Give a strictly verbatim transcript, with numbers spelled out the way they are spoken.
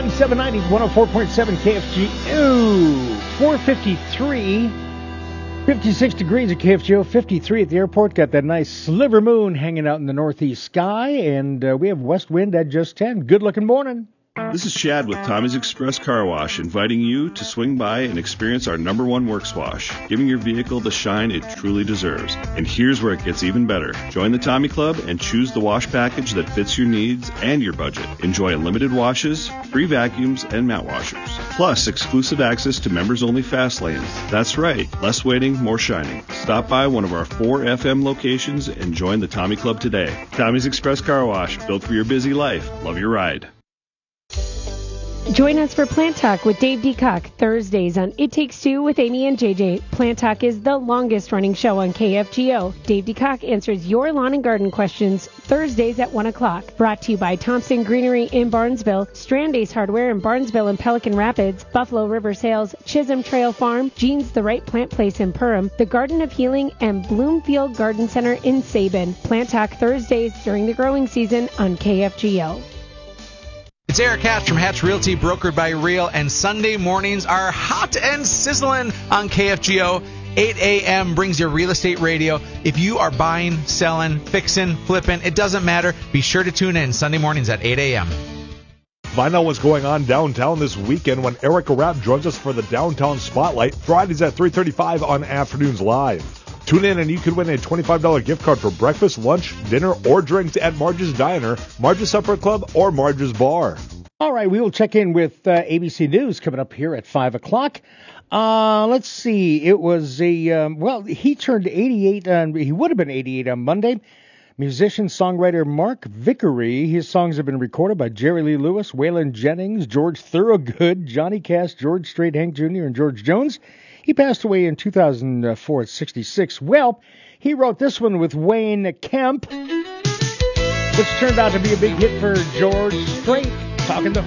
seven ninety, one oh four point seven K F G O. four fifty-three, fifty-six degrees at K F G O, fifty-three at the airport. Got that nice sliver moon hanging out in the northeast sky, and uh, we have west wind at just ten. Good looking morning. This is Chad with Tommy's Express Car Wash, inviting you to swing by and experience our number one works wash, giving your vehicle the shine it truly deserves. And here's where it gets even better. Join the Tommy Club and choose the wash package that fits your needs and your budget. Enjoy unlimited washes, free vacuums, and mat washers. Plus, exclusive access to members-only fast lanes. That's right, less waiting, more shining. Stop by one of our four F M locations and join the Tommy Club today. Tommy's Express Car Wash, built for your busy life. Love your ride. Join us for Plant Talk with Dave Deacock, Thursdays on It Takes Two with Amy and J J. Plant Talk is the longest-running show on K F G O. Dave Deacock answers your lawn and garden questions Thursdays at one o'clock. Brought to you by Thompson Greenery in Barnesville, Strand Ace Hardware in Barnesville and Pelican Rapids, Buffalo River Sales, Chisholm Trail Farm, Jean's The Right Plant Place in Perham, The Garden of Healing, and Bloomfield Garden Center in Sabin. Plant Talk Thursdays during the growing season on K F G O. It's Eric Hatch from Hatch Realty, brokered by Real, and Sunday mornings are hot and sizzling on K F G O. eight a.m. brings your real estate radio. If you are buying, selling, fixing, flipping, it doesn't matter. Be sure to tune in Sunday mornings at eight a.m. Find out what's going on downtown this weekend when Erica Rapp joins us for the Downtown Spotlight, Fridays at three thirty-five on Afternoons Live. Tune in and you could win a twenty-five dollars gift card for breakfast, lunch, dinner, or drinks at Marge's Diner, Marge's Supper Club, or Marge's Bar. All right, we will check in with uh, A B C News coming up here at five o'clock. Uh, let's see. It was a, um, well, he turned eighty-eight on, he would have been eighty-eight on Monday. Musician, songwriter Mark Vickery. His songs have been recorded by Jerry Lee Lewis, Waylon Jennings, George Thorogood, Johnny Cash, George Strait, Hank Junior, and George Jones. He passed away in two thousand four at sixty-six. Well, he wrote this one with Wayne Kemp, which turned out to be a big hit for George Strait. Talking the